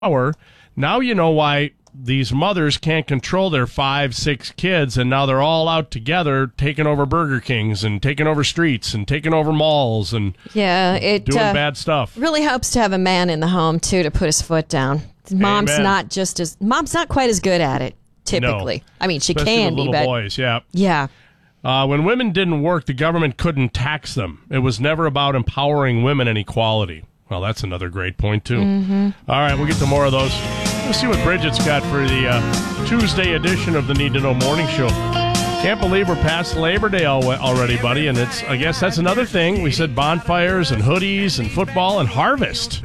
power. Now you know why these mothers can't control their 5, 6 kids, and now they're all out together taking over Burger Kings and taking over streets and taking over malls and doing bad stuff. Really helps to have a man in the home, too, to put his foot down. Mom's not quite as good at it, typically. No. I mean, she especially can with be, little but... boys, yeah. Yeah. When women didn't work, the government couldn't tax them. It was never about empowering women and equality. Well, that's another great point, too. Mm-hmm. All right, we'll get to more of those. Let's see what Bridget's got for the Tuesday edition of the Need to Know Morning Show. Can't believe we're past Labor Day already, buddy. And I guess that's another thing. We said bonfires and hoodies and football and harvest.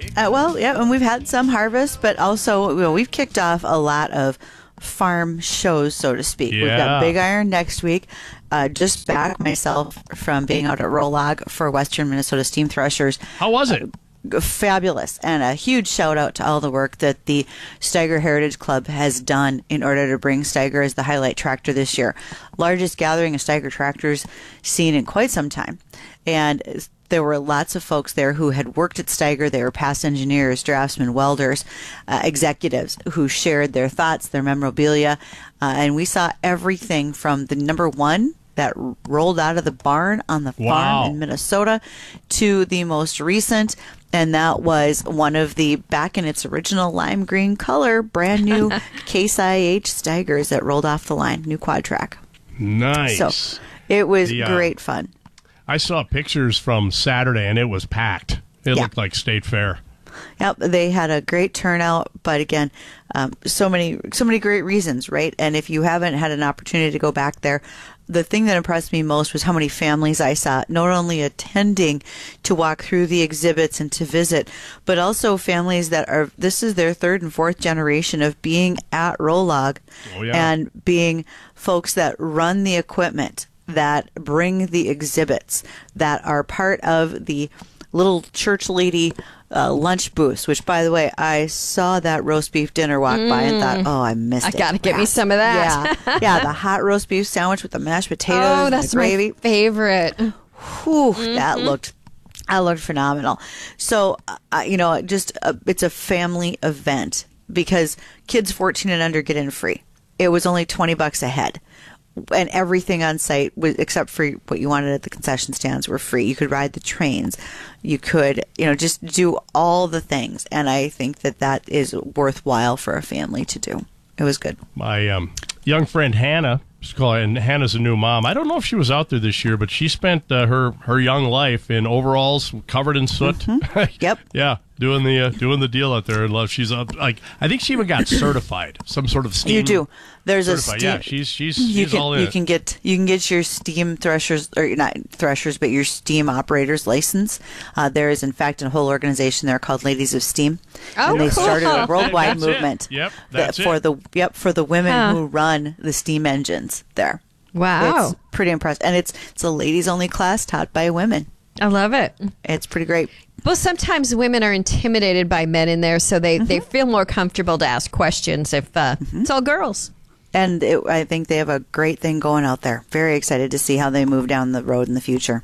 And we've had some harvest, but also we've kicked off a lot of farm shows, so to speak. Yeah. We've got Big Iron next week. Just back myself from being out at Rolog for Western Minnesota Steam Threshers. How was it? Fabulous, and a huge shout out to all the work that the Steiger Heritage Club has done in order to bring Steiger as the highlight tractor this year. Largest gathering of Steiger tractors seen in quite some time. And there were lots of folks there who had worked at Steiger. They were past engineers, draftsmen, welders, executives who shared their thoughts, their memorabilia. And we saw everything from the number one that rolled out of the barn on the farm in Minnesota to the most recent. And that was one of the, back in its original lime green color, brand new Case IH Steigers that rolled off the line, new quad track. Nice. So it was great fun. I saw pictures from Saturday, and it was packed. It looked like State Fair. Yep, they had a great turnout, but again, so many great reasons, right? And if you haven't had an opportunity to go back there, the thing that impressed me most was how many families I saw, not only attending to walk through the exhibits and to visit, but also families that this is their 3rd and 4th generation of being at Rolog and being folks that run the equipment, that bring the exhibits, that are part of the little church lady lunch booths, which, by the way, I saw that roast beef dinner walk by and thought, I missed it. I got to get me some of that. Yeah, the hot roast beef sandwich with the mashed potatoes and the gravy. My favorite. Whew, that looked phenomenal. So, it's a family event because kids 14 and under get in free. It was only $20 a head. And everything on site, except for what you wanted at the concession stands, were free. You could ride the trains. You could, just do all the things. And I think that is worthwhile for a family to do. It was good. My young friend Hannah, and Hannah's a new mom. I don't know if she was out there this year, but she spent her young life in overalls covered in soot. Mm-hmm. Yep. Yeah. Doing the deal out there. And she's I think she even got certified. Some sort of steam. You do. There's certified. a steam. Yeah, she's all in. You can get your steam threshers, or not threshers, but your steam operator's license. There is, in fact, a whole organization there called Ladies of Steam, and they started a worldwide movement. Yep, for the women who run the steam engines there. Wow, it's pretty impressive, and it's a ladies only class taught by women. I love it. It's pretty great. Well, sometimes women are intimidated by men in there, so they feel more comfortable to ask questions if it's all girls. And I think they have a great thing going out there. Very excited to see how they move down the road in the future.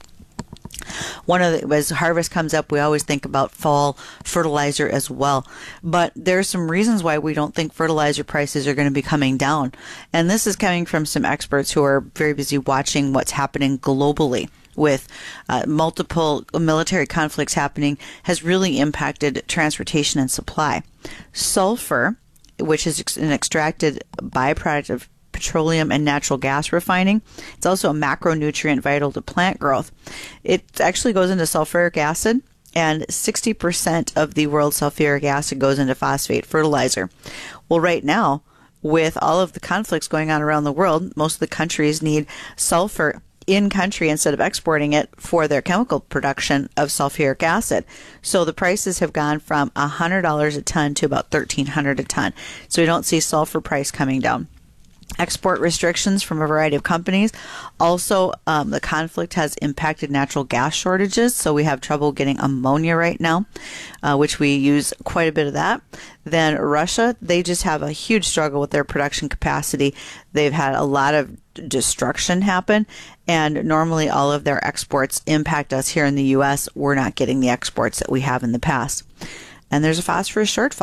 As harvest comes up, we always think about fall fertilizer as well. But there are some reasons why we don't think fertilizer prices are going to be coming down. And this is coming from some experts who are very busy watching what's happening globally. With multiple military conflicts happening, has really impacted transportation and supply. Sulfur, which is an extracted byproduct of petroleum and natural gas refining, it's also a macronutrient vital to plant growth. It actually goes into sulfuric acid, and 60% of the world's sulfuric acid goes into phosphate fertilizer. Well, right now, with all of the conflicts going on around the world, most of the countries need sulfur in country instead of exporting it for their chemical production of sulfuric acid. So the prices have gone from $100 a ton to about $1,300 a ton. So we don't see sulfur price coming down. Export restrictions from a variety of companies. Also, the conflict has impacted natural gas shortages, so we have trouble getting ammonia right now, which we use quite a bit of that. Then Russia, they just have a huge struggle with their production capacity. They've had a lot of destruction happen, and normally all of their exports impact us here in the U.S. We're not getting the exports that we have in the past. And there's a phosphorus shortfall.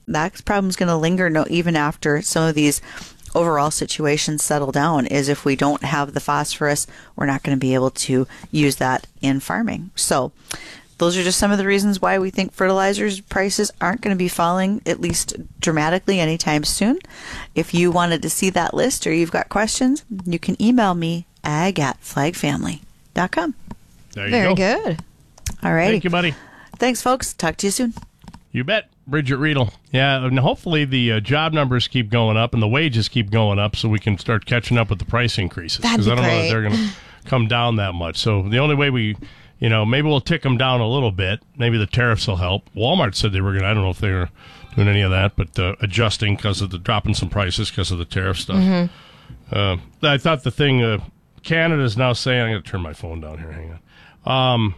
that problem's going to linger even after some of these overall situations settle down, is if we don't have the phosphorus, we're not going to be able to use that in farming. So those are just some of the reasons why we think fertilizers prices aren't going to be falling, at least dramatically, anytime soon. If you wanted to see that list or you've got questions, you can email me, ag@flagfamily.com. There you Very go. good. All right. Thank you, buddy. Thanks, folks. Talk to you soon. You bet. Bridget Riedel. Yeah, and hopefully the job numbers keep going up and the wages keep going up so we can start catching up with the price increases. That'd be I don't know great. if they're going to come down that much. So the only way maybe we'll tick them down a little bit. Maybe the tariffs will help. Walmart said they were going to, I don't know if they were doing any of that, but adjusting because of the dropping some prices because of the tariff stuff. Mm-hmm. I thought the thing, Canada's now saying, I'm going to turn my phone down here, hang on.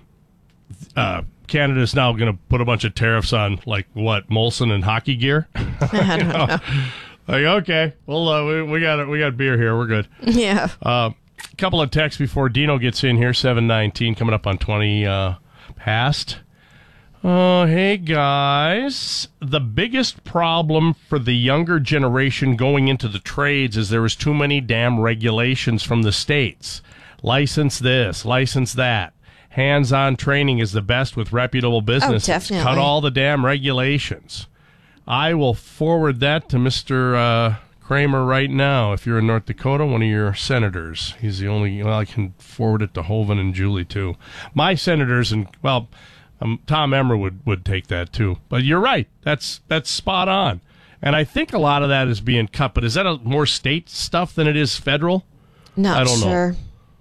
Canada's now going to put a bunch of tariffs on, like, what, Molson and hockey gear? I don't know. Like, okay, well, we got beer here. We're good. Yeah. A couple of texts before Dino gets in here, 7:19, coming up on 20 past. Hey, guys. The biggest problem for the younger generation going into the trades is there was too many damn regulations from the states. License this, license that. Hands-on training is the best with reputable businesses. Oh, definitely. Cut all the damn regulations. I will forward that to Mr. Kramer right now. If you're in North Dakota, one of your senators. He's the only, I can forward it to Hoven and Julie, too. My senators, and, Tom Emmer would take that, too. But you're right. That's spot on. And I think a lot of that is being cut. But is that more state stuff than it is federal? Not I don't sure.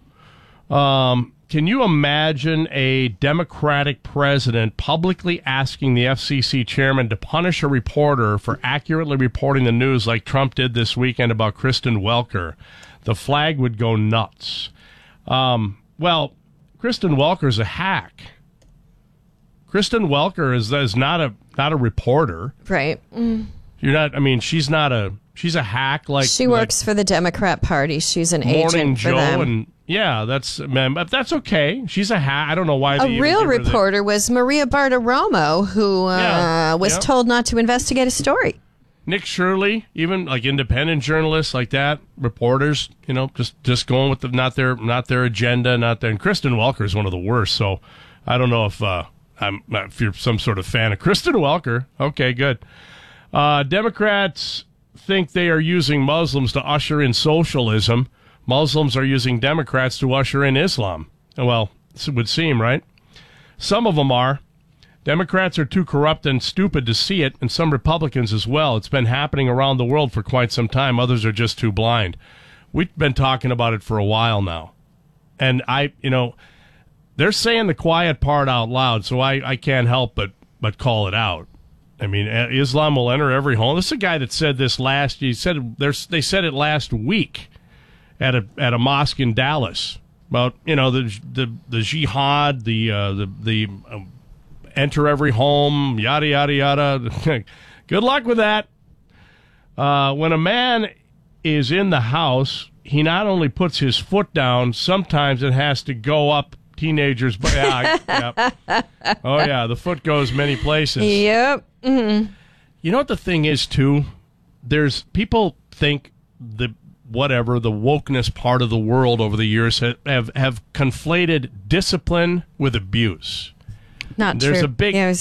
know. Can you imagine a Democratic president publicly asking the FCC chairman to punish a reporter for accurately reporting the news like Trump did this weekend about Kristen Welker? The flag would go nuts. Kristen Welker's a hack. Kristen Welker is not a reporter. Right. You're not. I mean, she's a hack. Like she works for the Democrat Party. She's an Morning agent for Joe them. and yeah, that's okay. She's a hack. I don't know why. A real reporter was Maria Bartiromo, who was told not to investigate a story. Nick Shirley, even like independent journalists like that, reporters, just going with not their agenda, not their. And Kristen Welker is one of the worst. So I don't know if you're some sort of fan of Kristen Welker. Okay, good. Democrats think they are using Muslims to usher in socialism. Muslims are using Democrats to usher in Islam. Well, it would seem, right? Some of them are. Democrats are too corrupt and stupid to see it, and some Republicans as well. It's been happening around the world for quite some time. Others are just too blind. We've been talking about it for a while now. And they're saying the quiet part out loud, so I can't help but call it out. I mean, Islam will enter every home. This is a guy that said this they said it last week at a mosque in Dallas about the jihad, the enter every home, yada yada yada. Good luck with that. When a man is in the house, he not only puts his foot down, sometimes it has to go up teenagers. Yeah. Oh yeah, the foot goes many places. Yep. Mm-hmm. You know what the thing is too? There's people think the wokeness part of the world over the years have conflated discipline with abuse. Not There's true. a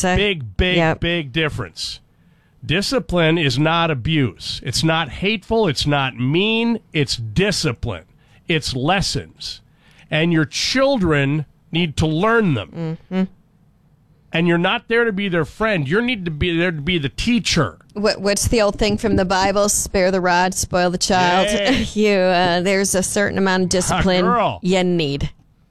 big difference. Discipline is not abuse. It's not hateful. It's not mean. It's discipline. It's lessons. And your children need to learn them. Mm-hmm. And you're not there to be their friend. You need to be there to be the teacher. What's the old thing from the Bible? Spare the rod, spoil the child. Yeah. There's a certain amount of discipline you need.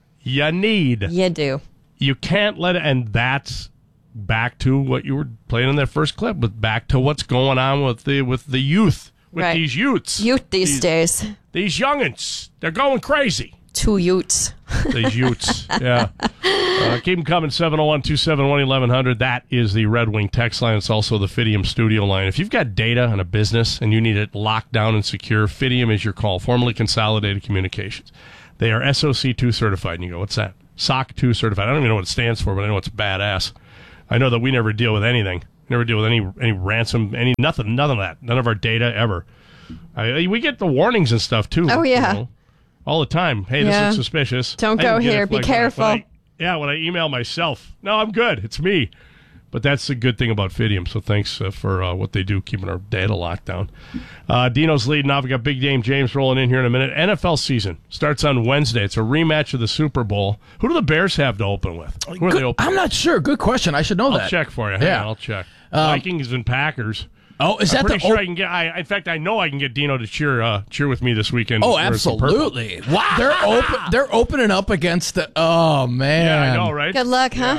You do. You can't let it, and that's back to what you were playing in that first clip, but back to what's going on with the youth, with these youths. Youth these days. These youngins, they're going crazy. 2 youths. These youths, yeah. Keep them coming, 701-271-1100. That is the Red Wing text line. It's also the Fidium studio line. If you've got data on a business and you need it locked down and secure, Fidium is your call, formerly Consolidated Communications. They are SOC 2 certified. And you go, what's that? SOC 2 certified. I don't even know what it stands for, but I know it's badass. I know that we never deal with anything Never deal with any ransom, nothing of that. None of our data ever. We get the warnings and stuff too. Oh yeah, all the time. Hey, this looks suspicious. Don't go here. Be careful. When I email myself, no, I'm good. It's me. But that's the good thing about Fidium. So thanks for what they do, keeping our data locked down. Dino's leading off. We got Big Game James rolling in here in a minute. NFL season starts on Wednesday. It's a rematch of the Super Bowl. Who do the Bears have to open with? Who are they open? I'm not sure. Good question. I should know that. I'll check for you. Hang on, I'll check. Vikings and Packers. Oh, is that I'm pretty sure I can get? In fact, I know I can get Dino to cheer with me this weekend. Oh, absolutely! Wow, they're opening up against the. Oh man, yeah, I know, right? Good luck, huh?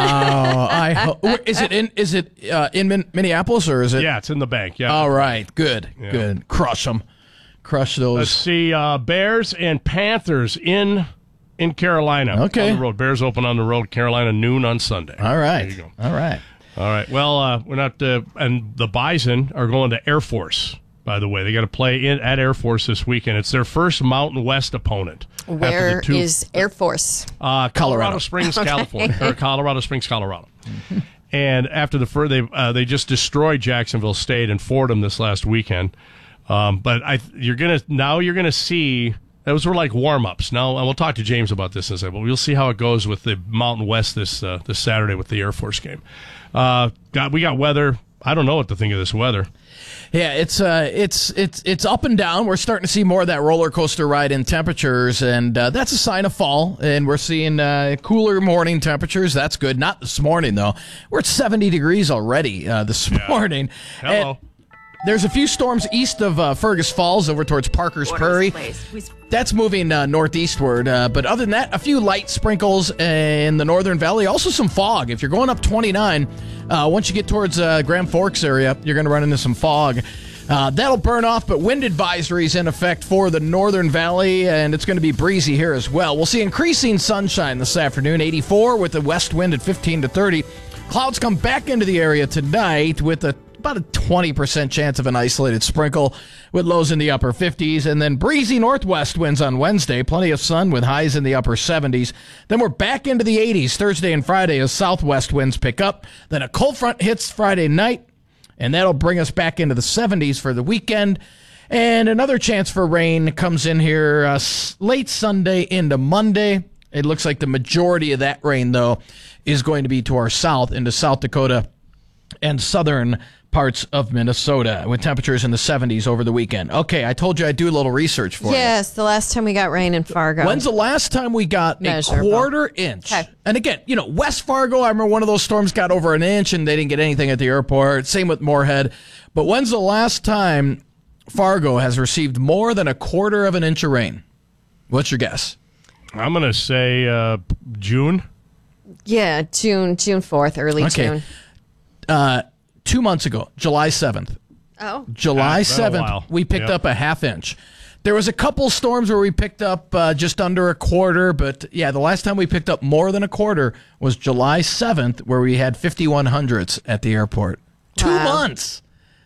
Wow. Is it in Minneapolis or is it? Yeah, it's in the bank. Yeah. All right. Good. Yeah. Good. Crush them. Crush those. Let's see. Bears and Panthers in Carolina. Okay. On the road. Bears open on the road. Carolina noon on Sunday. All right. There you go. All right. All right. Well, we're not, and the Bison are going to Air Force. By the way, they got to play at Air Force this weekend. It's their first Mountain West opponent. Where is Air Force? Colorado Springs, California, or Colorado Springs, Colorado. And after they just destroyed Jacksonville State and Fordham this last weekend. But you're gonna see. Those were like warm-ups. Now, and we'll talk to James about this in a second, but we'll see how it goes with the Mountain West this Saturday with the Air Force game. We got weather. I don't know what to think of this weather. Yeah, it's up and down. We're starting to see more of that roller coaster ride in temperatures, and that's a sign of fall. And we're seeing cooler morning temperatures. That's good. Not this morning, though. We're at 70 degrees already this morning. Hello. And there's a few storms east of Fergus Falls over towards Parker's Prairie. That's moving northeastward. But other than that, a few light sprinkles in the Northern Valley. Also some fog. If you're going up 29, once you get towards Grand Forks area, you're going to run into some fog. That'll burn off, but wind advisories in effect for the Northern Valley, and it's going to be breezy here as well. We'll see increasing sunshine this afternoon, 84 with the west wind at 15 to 30. Clouds come back into the area tonight with about a 20% chance of an isolated sprinkle with lows in the upper 50s, and then breezy northwest winds on Wednesday. Plenty of sun with highs in the upper 70s. Then we're back into the 80s Thursday and Friday as southwest winds pick up. Then a cold front hits Friday night, and that'll bring us back into the 70s for the weekend. And another chance for rain comes in here late Sunday into Monday. It looks like the majority of that rain, though, is going to be to our south into South Dakota and southern parts of Minnesota with temperatures in the 70s over the weekend. Okay, I told you I'd do a little research for you. Yes, the last time we got rain in Fargo. When's the last time we got a quarter inch? Okay. And again, West Fargo, I remember one of those storms got over an inch and they didn't get anything at the airport. Same with Moorhead. But when's the last time Fargo has received more than a quarter of an inch of rain? What's your guess? I'm going to say June. Yeah, June 4th, early June. 2 months ago, July 7th. Oh. July 7th, we picked up a half inch. There was a couple storms where we picked up just under a quarter, but yeah, the last time we picked up more than a quarter was July 7th, where we had 51 hundredths at the airport. Wow. 2 months.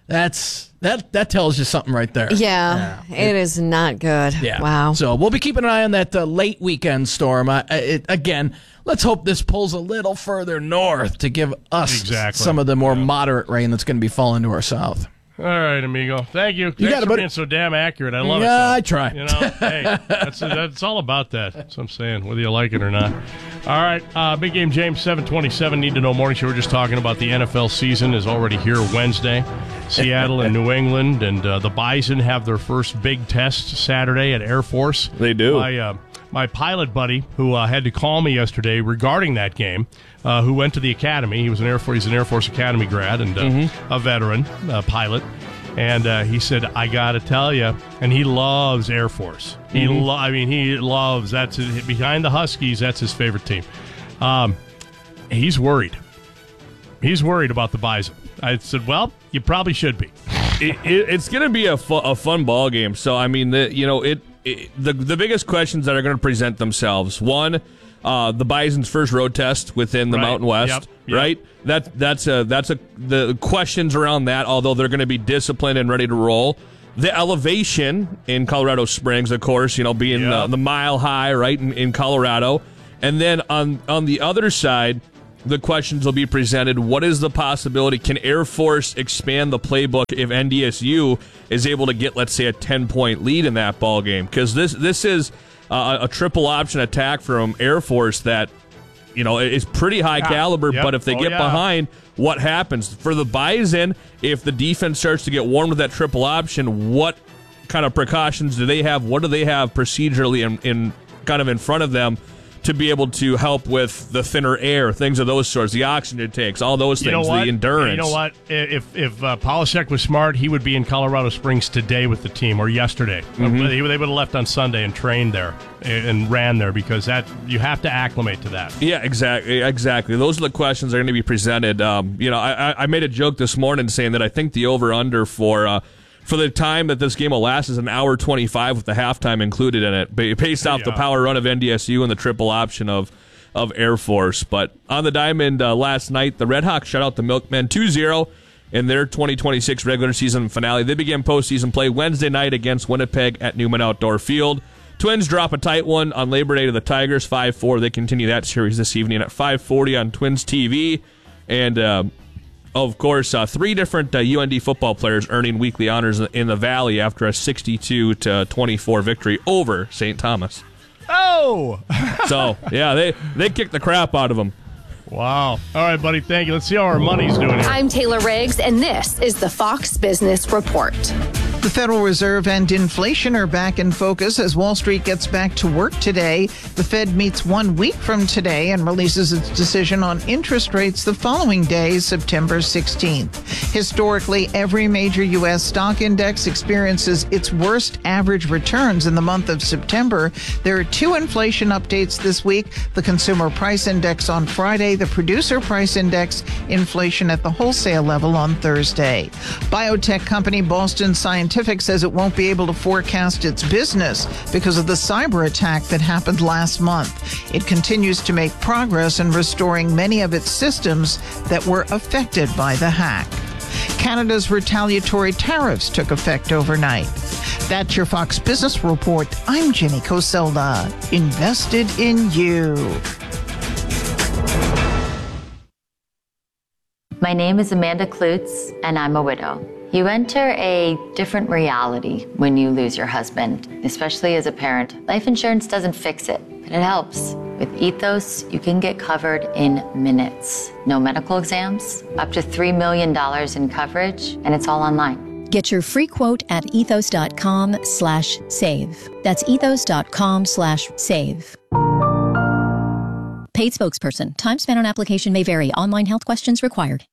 That tells you something right there. Yeah, it is not good. Yeah. Wow. So we'll be keeping an eye on that late weekend storm. Again, let's hope this pulls a little further north to give us some of the more moderate rain that's going to be falling to our south. All right, amigo. Thank you. You Thanks got it, for being so damn accurate. I love it. Yeah, I try. Hey, that's all about that. That's what I'm saying, whether you like it or not. All right, Big Game James, 727, Need to Know Morning Show. We're just talking about the NFL season is already here Wednesday. Seattle and New England, and the Bison have their first big test Saturday at Air Force. They do. My pilot buddy, who had to call me yesterday regarding that game, who went to the academy. He's an Air Force Academy grad and a veteran pilot. And he said, I got to tell you, and he loves Air Force. He loves, behind the Huskies, that's his favorite team. He's worried. He's worried about the Bison. I said, well, you probably should be. It's going to be a fun ball game. So, I mean, the biggest questions that are going to present themselves, one, the Bison's first road test within the Mountain West, right? That's the questions around that, although they're going to be disciplined and ready to roll. The elevation in Colorado Springs, of course, being the mile high, right, in Colorado. And then on the other side, the questions will be presented. What is the possibility? Can Air Force expand the playbook if NDSU is able to get, let's say, a 10-point lead in that ball game? Because this is a triple option attack from Air Force that, is pretty high caliber. Yep. But if they get behind, what happens? For the Bison, if the defense starts to get warm with that triple option, what kind of precautions do they have? What do they have procedurally in kind of in front of them to be able to help with the thinner air, things of those sorts, the oxygen tanks, all those things, the endurance? You know what? If Polishek was smart, he would be in Colorado Springs today with the team, or yesterday. Mm-hmm. They would have left on Sunday and trained there and ran there, because that you have to acclimate to that. Yeah, exactly. Those are the questions that are going to be presented. I made a joke this morning saying that I think the over-under for the time that this game will last is an hour 25 with the halftime included in it, based off the power run of NDSU and the triple option of Air Force. But on the diamond last night, the Redhawks shut out the Milkmen 2-0 in their 2026 regular season finale. They began postseason play Wednesday night against Winnipeg at Newman Outdoor Field. Twins drop a tight one on Labor Day to the Tigers, 5-4. They continue that series this evening at 5:40 on Twins TV. And of course, 3 different UND football players earning weekly honors in the Valley after a 62-24 victory over St. Thomas. Oh! So, yeah, they kicked the crap out of them. Wow. All right, buddy, thank you. Let's see how our money's doing here. I'm Taylor Riggs, and this is the Fox Business Report. The Federal Reserve and inflation are back in focus as Wall Street gets back to work today. The Fed meets 1 week from today and releases its decision on interest rates the following day, September 16th. Historically, every major U.S. stock index experiences its worst average returns in the month of September. There are 2 inflation updates this week: the Consumer Price Index on Friday, the Producer Price Index, inflation at the wholesale level on Thursday. Biotech company Boston Scientific says it won't be able to forecast its business because of the cyber attack that happened last month. It continues to make progress in restoring many of its systems that were affected by the hack. Canada's retaliatory tariffs took effect overnight. That's your Fox Business Report. I'm Jenny Coselda. Invested in you. My name is Amanda Klutz, and I'm a widow. You enter a different reality when you lose your husband, especially as a parent. Life insurance doesn't fix it, but it helps. With Ethos, you can get covered in minutes. No medical exams, up to $3 million in coverage, and it's all online. Get your free quote at ethos.com/save. That's ethos.com/save. Paid spokesperson. Time spent on application may vary. Online health questions required.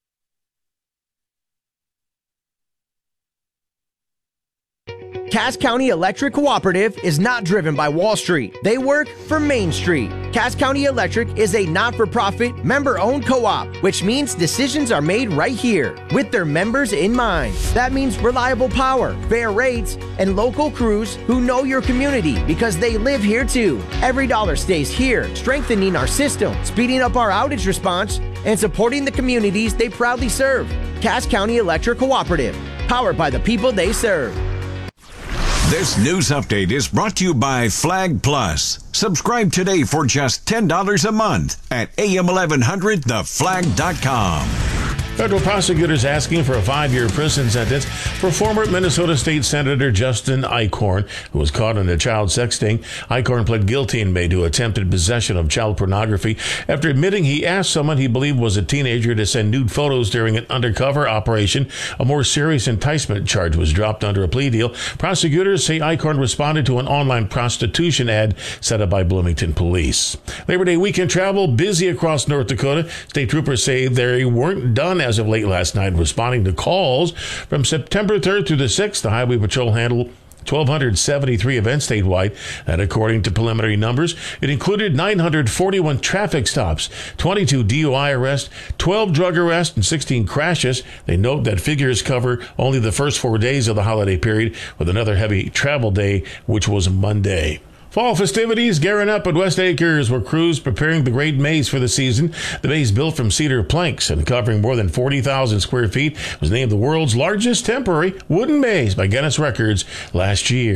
Cass County Electric Cooperative is not driven by Wall Street. They work for Main Street. Cass County Electric is a not-for-profit, member-owned co-op, which means decisions are made right here with their members in mind. That means reliable power, fair rates, and local crews who know your community because they live here too. Every dollar stays here, strengthening our system, speeding up our outage response, and supporting the communities they proudly serve. Cass County Electric Cooperative, powered by the people they serve. This news update is brought to you by Flag Plus. Subscribe today for just $10 a month at am1100theflag.com. Federal prosecutors asking for a 5-year prison sentence for former Minnesota State Senator Justin Eichhorn, who was caught in a child sexting. Eichhorn pled guilty in May to attempted possession of child pornography after admitting he asked someone he believed was a teenager to send nude photos during an undercover operation. A more serious enticement charge was dropped under a plea deal. Prosecutors say Eichhorn responded to an online prostitution ad set up by Bloomington police. Labor Day weekend travel busy across North Dakota. State troopers say they weren't done as of late last night responding to calls. From September 3rd through the 6th, the Highway Patrol handled 1,273 events statewide, and according to preliminary numbers, it included 941 traffic stops, 22 DUI arrests, 12 drug arrests, and 16 crashes. They note that figures cover only the first 4 days of the holiday period, with another heavy travel day, which was Monday. Fall festivities gearing up at West Acres, where crews preparing the Great Maze for the season. The maze, built from cedar planks and covering more than 40,000 square feet, was named the world's largest temporary wooden maze by Guinness Records last year.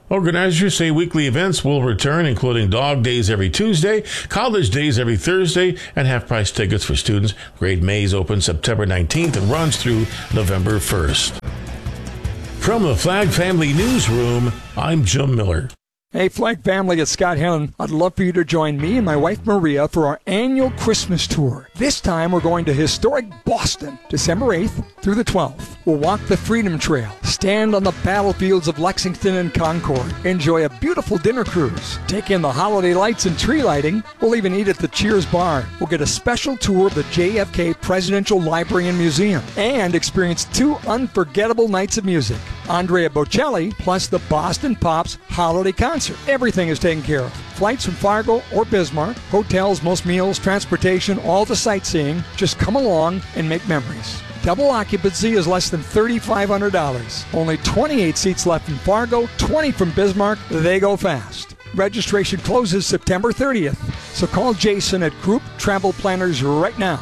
Organizers say weekly events will return, including dog days every Tuesday, college days every Thursday, and half-price tickets for students. Great Maze opens September 19th and runs through November 1st. From the Flag Family Newsroom, I'm Jim Miller. Hey, Flag family, it's Scott Helen. I'd love for you to join me and my wife Maria for our annual Christmas tour. This time we're going to historic Boston, December 8th through the 12th. We'll walk the Freedom Trail, stand on the battlefields of Lexington and Concord, enjoy a beautiful dinner cruise, take in the holiday lights and tree lighting. We'll even eat at the Cheers Bar. We'll get a special tour of the JFK Presidential Library and Museum and experience 2 unforgettable nights of music. Andrea Bocelli plus the Boston Pops Holiday Concert. Everything is taken care of. Flights from Fargo or Bismarck, hotels, most meals, transportation, all the sightseeing. Just come along and make memories. Double occupancy is less than $3,500. Only 28 seats left in Fargo, 20 from Bismarck. They go fast. Registration closes September 30th. So call Jason at Group Travel Planners right now.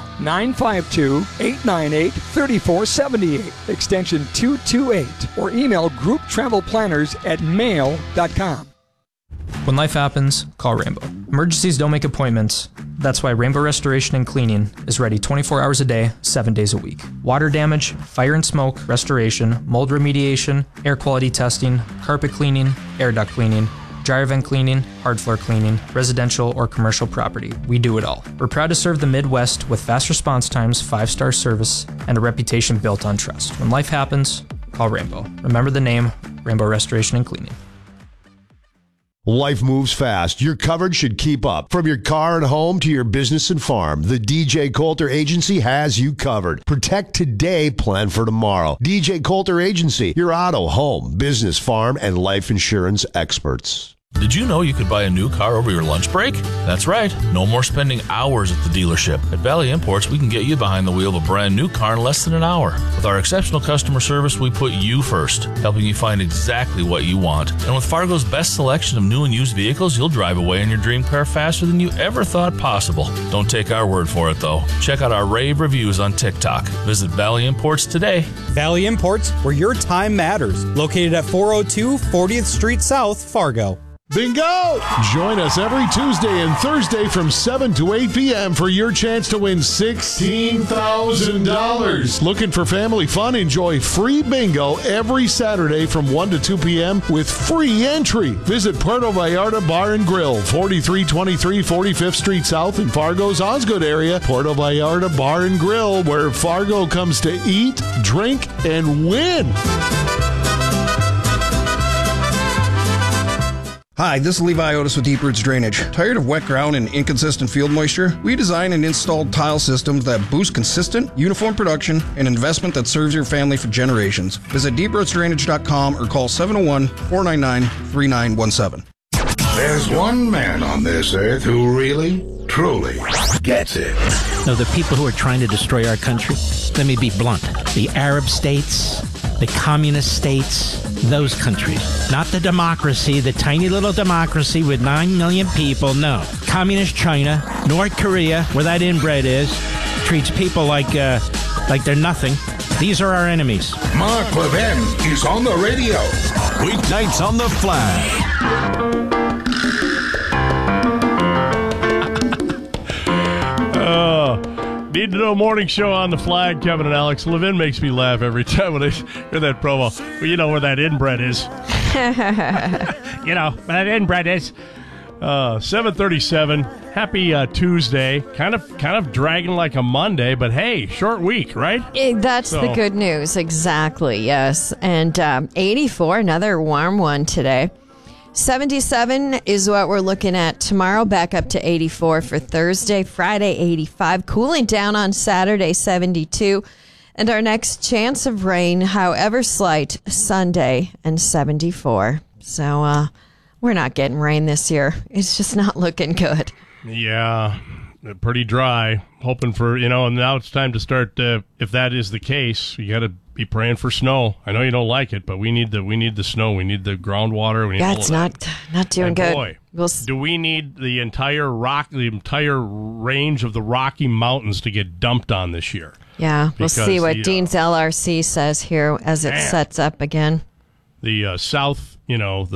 952-898-3478, extension 228. Or email grouptravelplanners@mail.com. When life happens, call Rainbow. Emergencies don't make appointments. That's why Rainbow Restoration and Cleaning is ready 24 hours a day, 7 days a week. Water damage, fire and smoke, restoration, mold remediation, air quality testing, carpet cleaning, air duct cleaning, dryer vent cleaning, hard floor cleaning, residential or commercial property. We do it all. We're proud to serve the Midwest with fast response times, 5-star service, and a reputation built on trust. When life happens, call Rainbow. Remember the name, Rainbow Restoration and Cleaning. Life moves fast. Your coverage should keep up. From your car and home to your business and farm, the DJ Coulter Agency has you covered. Protect today, plan for tomorrow. DJ Coulter Agency, your auto, home, business, farm, and life insurance experts. Did you know you could buy a new car over your lunch break? That's right. No more spending hours at the dealership. At Valley Imports, we can get you behind the wheel of a brand new car in less than an hour. With our exceptional customer service, we put you first, helping you find exactly what you want. And with Fargo's best selection of new and used vehicles, you'll drive away in your dream car faster than you ever thought possible. Don't take our word for it, though. Check out our rave reviews on TikTok. Visit Valley Imports today. Valley Imports, where your time matters. Located at 402 40th Street South, Fargo. Bingo! Join us every Tuesday and Thursday from 7 to 8 p.m. for your chance to win $16,000. Looking for family fun? Enjoy free bingo every Saturday from 1 to 2 p.m. with free entry. Visit Puerto Vallarta Bar and Grill, 4323 45th Street South in Fargo's Osgood area. Puerto Vallarta Bar and Grill, where Fargo comes to eat, drink, and win. Hi, this is Levi Otis with Deep Roots Drainage. Tired of wet ground and inconsistent field moisture? We design and install tile systems that boost consistent, uniform production and investment that serves your family for generations. Visit deeprootsdrainage.com or call 701-499-3917. There's one man on this earth who really, truly gets it. No, the people who are trying to destroy our country, let me be blunt, the Arab states, the communist states, those countries. Not the democracy, the tiny little democracy with 9 million people, no. Communist China, North Korea, where that inbred is, treats people like they're nothing. These are our enemies. Mark Levin is on the radio. Weeknights on the Flag. Need to Know morning show on the Flag. Kevin and Alex. Levin makes me laugh every time when I hear that promo. Well, you know where that inbred is. You know where that inbred is. 7:37. Happy Tuesday. Kind of dragging like a Monday, but hey, short week, right? That's the good news. Exactly. Yes. And 84, another warm one today. 77 is what we're looking at tomorrow, back up to 84 for Thursday. Friday, 85. Cooling down on Saturday, 72. And our next chance of rain, however slight, Sunday, and 74. So we're not getting rain this year. It's just not looking good. Yeah, pretty dry. Hoping for, and now it's time to start, if that is the case, you got to be praying for snow. I know you don't like it, but we need the snow. We need the groundwater. We need it's not doing good. Boy, do we need the entire range of the Rocky Mountains to get dumped on this year? Yeah, we'll see what Dean's LRC says here as it sets up again. The south, the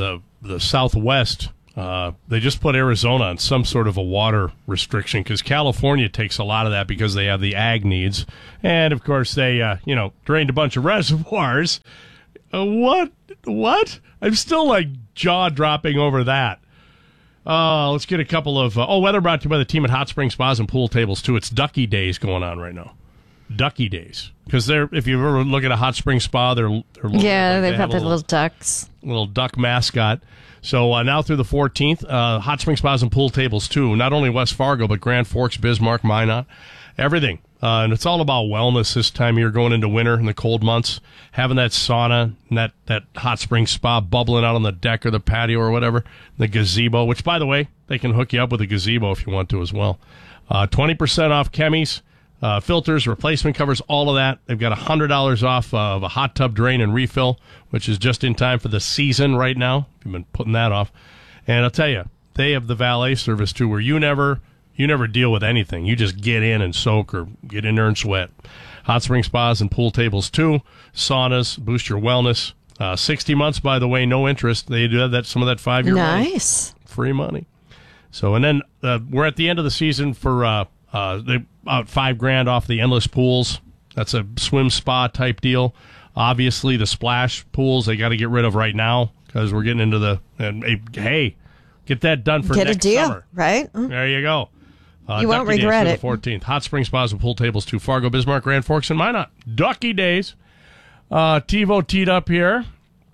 the Southwest, they just put Arizona on some sort of a water restriction because California takes a lot of that because they have the ag needs. And, of course, they, drained a bunch of reservoirs. What? I'm still, jaw-dropping over that. Let's get a couple of... weather brought to you by the team at Hot Spring Spas and Pool Tables, too. It's Ducky Days going on right now. Ducky Days. Because if you ever look at a hot spring spa, they've got the little ducks. Little duck mascot. So now through the 14th, Hot Spring Spas and Pool Tables, too. Not only West Fargo, but Grand Forks, Bismarck, Minot, everything. And it's all about wellness this time of year, going into winter in the cold months, having that sauna and that hot spring spa bubbling out on the deck or the patio or whatever, the gazebo, which, by the way, they can hook you up with a gazebo if you want to as well. 20% off chemis, filters, replacement covers, all of that. They've got $100 off of a hot tub drain and refill, which is just in time for the season right now. You've been putting that off. And I'll tell you, they have the valet service, too, where you never deal with anything. You just get in and soak or get in there and sweat. Hot spring spas and pool tables, too. Saunas, boost your wellness. 60 months, by the way, no interest. They do have some of that 5-year nice money. Free money. So, and then we're at the end of the season for they about $5,000 off the endless pools. That's a swim spa type deal. Obviously, the splash pools they got to get rid of right now because we're getting into hey, get that done for next summer. Right? There you go. You won't regret it. The 14th. Hot Spring Spas and Pool Tables to Fargo, Bismarck, Grand Forks, and Minot. Ducky Days. TiVo teed up here.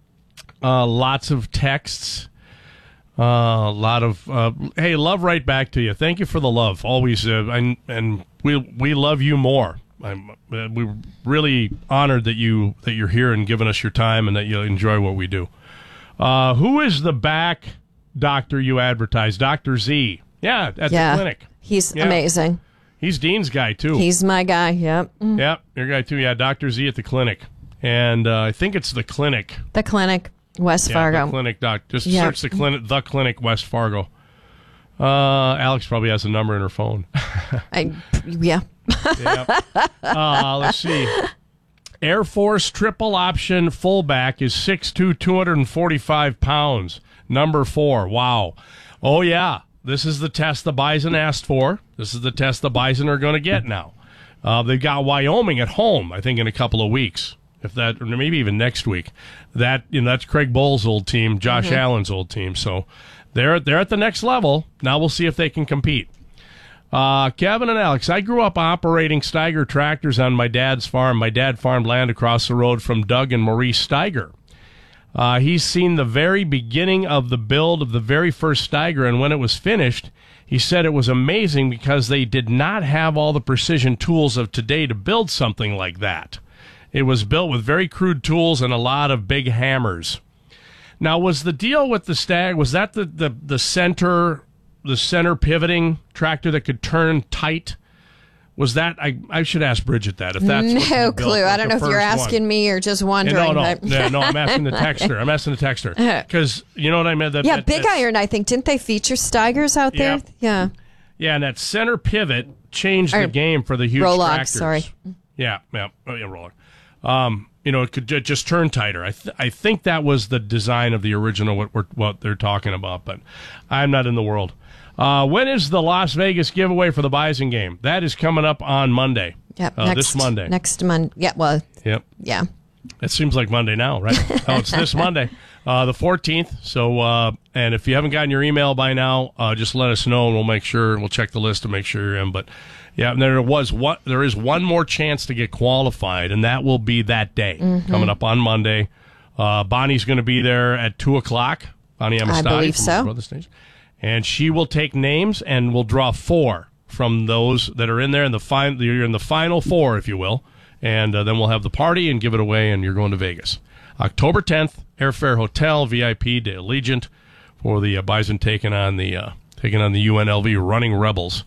Lots of texts. A lot of hey, love right back to you. Thank you for the love. Always, and we love you more. We're really honored that you're here and giving us your time and that you enjoy what we do. Who is the back doctor you advertise? Dr. Z. Yeah, at the clinic. He's amazing. He's Dean's guy, too. He's my guy, yep. Yep, your guy, too. Yeah, Dr. Z at the clinic. And I think it's the clinic. The clinic, West Fargo. The clinic, doc. Just search the clinic, West Fargo. Alex probably has a number in her phone. Yeah. Let's see. Air Force triple option fullback is 6'2", 245 pounds. Number 4. Wow. Oh, yeah. This is the test the Bison asked for. This is the test the Bison are going to get now. They've got Wyoming at home, I think, in a couple of weeks, or maybe even next week. That's Craig Bowles' old team, Josh Allen's old team. So they're at the next level. Now we'll see if they can compete. Kevin and Alex, I grew up operating Steiger tractors on my dad's farm. My dad farmed land across the road from Doug and Maurice Steiger. He's seen the very beginning of the build of the very first Steiger, and when it was finished, he said it was amazing because they did not have all the precision tools of today to build something like that. It was built with very crude tools and a lot of big hammers. Now, was the deal with the Stag, was that the center pivoting tractor that could turn tight? Was that, I should ask Bridget that. If that's no clue. I don't know if you're asking me or just wondering. No, I'm asking the texter. Because you know what I meant? Big Iron, I think. Didn't they feature Steigers out there? Yeah. Yeah, and that center pivot changed the game for the huge Roll-Ox, tractors. sorry. Yeah, Roll-Ox. It could just turn tighter. I think that was the design of the original, what they're talking about, but I'm not in the world. When is the Las Vegas giveaway for the Bison game? That is coming up on Monday. Yep, this Monday. Next Monday. Yeah, well. Yep. Yeah. It seems like Monday now, right? It's this Monday, the 14th. So, and if you haven't gotten your email by now, just let us know, and we'll make sure, we'll check the list to make sure you're in. But yeah, and there is one more chance to get qualified, and that will be that day coming up on Monday. Bonnie's going to be there at 2:00. Bonnie Amistadi, I believe from so. Brother Stage. And she will take names, and we'll draw 4 from those that are in there. You're in the final 4, if you will. And then we'll have the party and give it away, and you're going to Vegas. October 10th, Airfare Hotel, VIP to Allegiant for the Bison taking on the UNLV Running Rebels.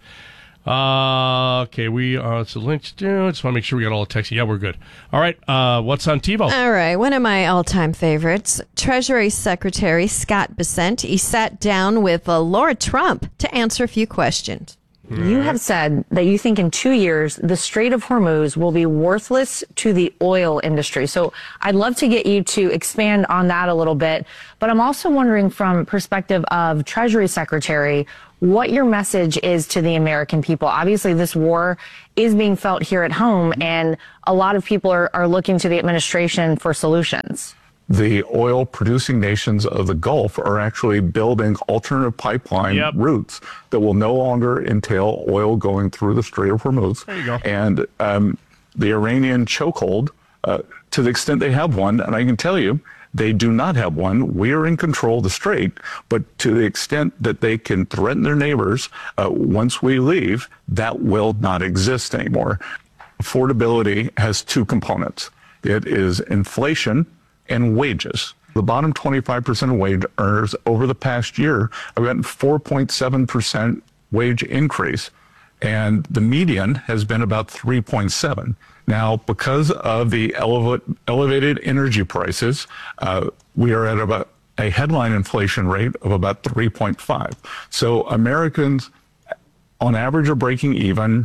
Okay, we are. It's a link. Just want to make sure we got all the text. Yeah, we're good. All right, what's on TiVo? All right, one of my all-time favorites, Treasury Secretary Scott Bessent. He sat down with Laura Trump to answer a few questions. You have said that you think in 2 years, the Strait of Hormuz will be worthless to the oil industry. So I'd love to get you to expand on that a little bit. But I'm also wondering from perspective of Treasury Secretary, what your message is to the American people. Obviously, this war is being felt here at home, and a lot of people are looking to the administration for solutions. The oil-producing nations of the Gulf are actually building alternative pipeline routes that will no longer entail oil going through the Strait of Hormuz. There you go. And the Iranian chokehold, to the extent they have one, and I can tell you, they do not have one. We are in control of the strait, but to the extent that they can threaten their neighbors once we leave, that will not exist anymore. Affordability has two components. It is inflation and wages. The bottom 25% of wage earners over the past year have gotten 4.7% wage increase, and the median has been about 3.7. Now, because of the elevated energy prices, we are at about a headline inflation rate of about 3.5. So Americans, on average, are breaking even.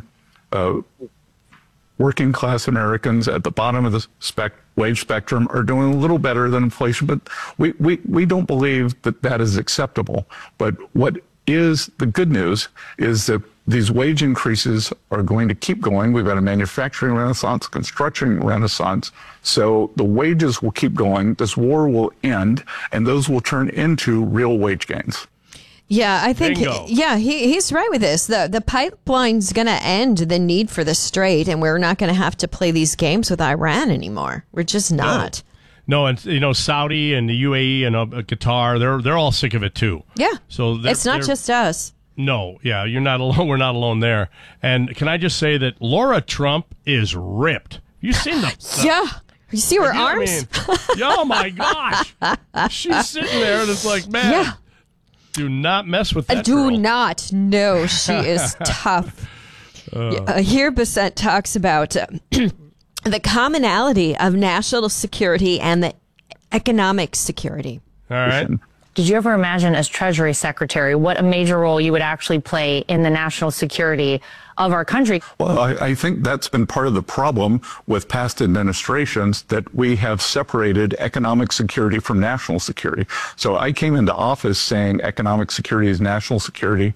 Working class Americans at the bottom of the wage spectrum are doing a little better than inflation, but we don't believe that that is acceptable. But what is the good news is that these wage increases are going to keep going. We've got a manufacturing renaissance, construction renaissance. So the wages will keep going. This war will end, and those will turn into real wage gains. Yeah, I think, Bingo. he's right with this. The pipeline's going to end the need for the strait, and we're not going to have to play these games with Iran anymore. We're just not. No, and Saudi and the UAE and Qatar, they're all sick of it too. Yeah. So it's not just us. No, yeah, you're not alone. We're not alone there. And can I just say that Laura Trump is ripped? You seen the yeah. You see her arms? Oh my gosh. She's sitting there and it's like, man. Yeah. Do not mess with that Do girl. not. No, she is tough. Here, Bassett talks about the commonality of national security and the economic security. All right. Did you ever imagine as Treasury Secretary what a major role you would actually play in the national security of our country? Well, I think that's been part of the problem with past administrations, that we have separated economic security from national security. So I came into office saying economic security is national security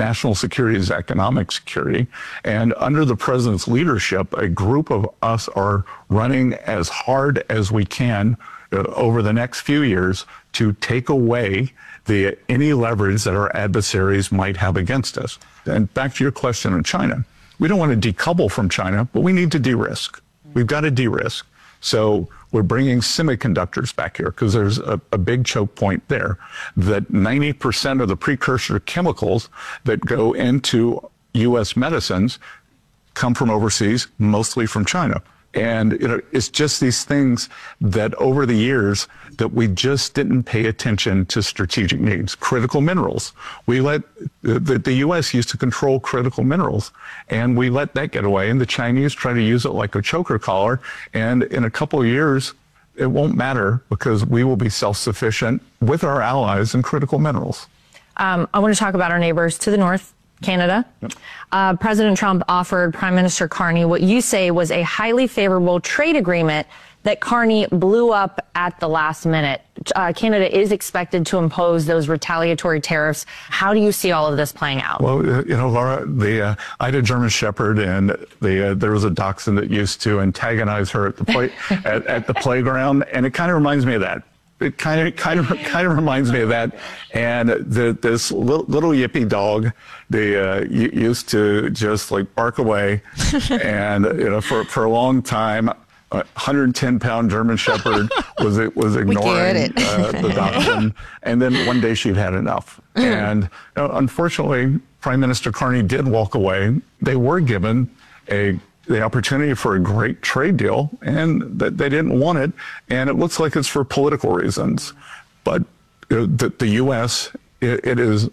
is economic security. And under the president's leadership, a group of us are running as hard as we can over the next few years to take away any leverage that our adversaries might have against us. And back to your question on China, we don't want to decouple from China, but we need to de-risk. We've got to de-risk. So we're bringing semiconductors back here because there's a big choke point there, that 90% of the precursor chemicals that go into U.S. medicines come from overseas, mostly from China. And it's just these things that over the years that we just didn't pay attention to strategic needs. Critical minerals. We let the U.S. used to control critical minerals, and we let that get away. And the Chinese try to use it like a choker collar. And in a couple of years, it won't matter because we will be self-sufficient with our allies in critical minerals. I want to talk about our neighbors to the north, Canada. Yep. President Trump offered Prime Minister Carney what you say was a highly favorable trade agreement that Carney blew up at the last minute. Canada is expected to impose those retaliatory tariffs. How do you see all of this playing out? Well, Laura, I had a German Shepherd, and there was a dachshund that used to antagonize her at the at the playground, and it kind of reminds me of that. It kind of reminds me of that. And this little yippy dog, they used to just like bark away, and for a long time. 110-pound German Shepherd was ignoring the dachshund, and then one day she'd had enough. And unfortunately, Prime Minister Carney did walk away. They were given the opportunity for a great trade deal, and that they didn't want it. And it looks like it's for political reasons. But the U.S. it is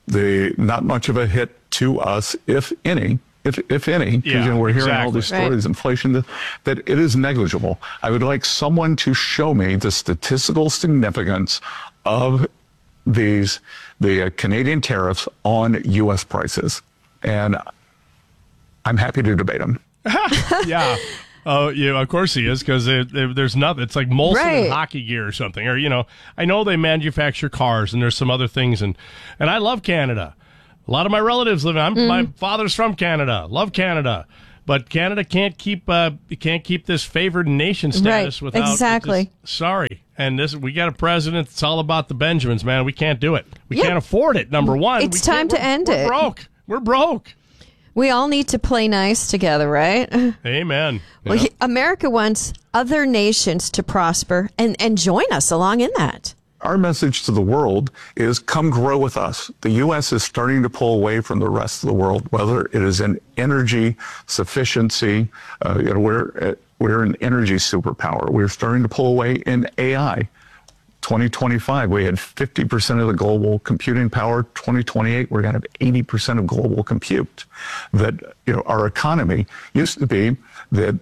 not much of a hit to us, if any. If any, because we're hearing all these stories, inflation, that it is negligible. I would like someone to show me the statistical significance of the Canadian tariffs on U.S. prices. and I'm happy to debate him. Yeah. Oh, yeah, of course he is, because there's nothing. It's like Molson and hockey gear or something. Or, I know they manufacture cars, and there's some other things. And I love Canada. A lot of my relatives live in my father's from Canada. Love Canada. But Canada can't keep this favored nation status without. Exactly. Sorry. And we got a president that's all about the Benjamins, man. We can't do it. We can't afford it, number one. It's time to end it. We're broke. We're broke. We all need to play nice together, right? Amen. Well, America wants other nations to prosper and join us along in that. Our message to the world is come grow with us. The U.S. is starting to pull away from the rest of the world, whether it is in energy sufficiency. We're an energy superpower. We're starting to pull away in AI. 2025, we had 50% of the global computing power. 2028, we're going to have 80% of global compute. That, our economy used to be that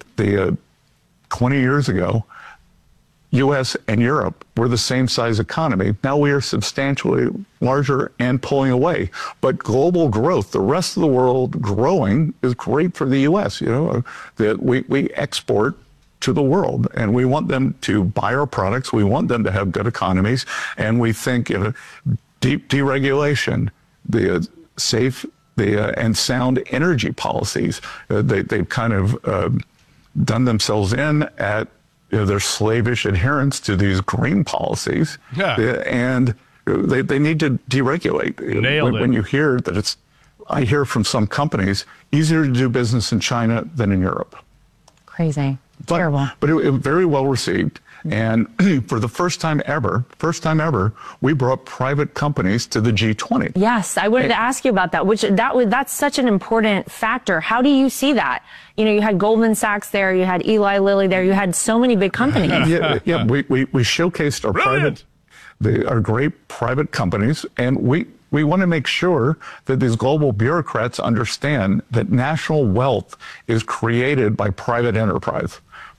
20 years ago, U.S. and Europe were the same size economy. Now we are substantially larger and pulling away. But global growth, the rest of the world growing, is great for the U.S. That we export to the world, and we want them to buy our products. We want them to have good economies, and we think deep deregulation, the safe, and sound energy policies. They've kind of done themselves in at their slavish adherence to these green policies, and they need to deregulate. Nailed it. When you hear that I hear from some companies, easier to do business in China than in Europe. Crazy. Terrible. But it was very well received. And for the first time ever, we brought private companies to the G20. Yes, I wanted to ask you about that. That's such an important factor. How do you see that? You had Goldman Sachs there, you had Eli Lilly there, you had so many big companies. We showcased our great private companies, and we want to make sure that these global bureaucrats understand that national wealth is created by private enterprise.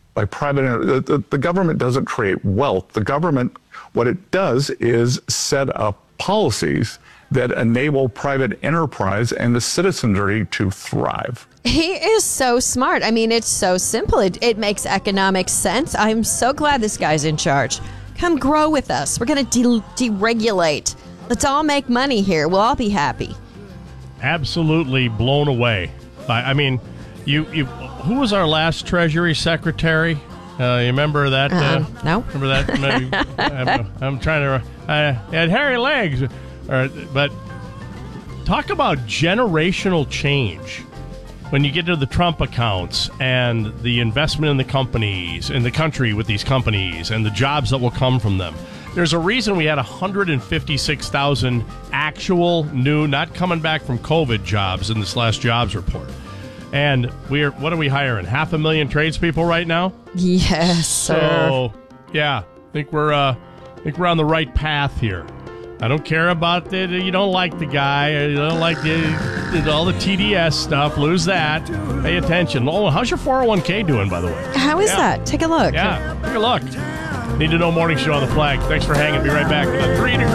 The government doesn't create wealth. The government, what it does is set up policies that enable private enterprise and the citizenry to thrive. He is so smart. I mean, it's so simple. It makes economic sense. I'm so glad this guy's in charge. Come grow with us. We're going to deregulate. Let's all make money here. We'll all be happy. Absolutely blown away. I mean, who was our last Treasury Secretary? You remember that? No. Remember that? I'm trying to... had hairy legs. But talk about generational change. When you get to the Trump accounts and the investment in the companies, in the country with these companies, and the jobs that will come from them. There's a reason we had 156,000 actual new, not coming back from COVID jobs in this last jobs report. And what are we hiring? 500,000 tradespeople right now? Yes, sir. So, yeah, I think we're on the right path here. I don't care about it. You don't like the guy. You don't like all the TDS stuff. Lose that. Pay attention. Oh, how's your 401k doing, by the way? How is that? Take a look. Yeah, take a look. Need to Know Morning Show on the Flag. Thanks for hanging. Be right back with a 3-degree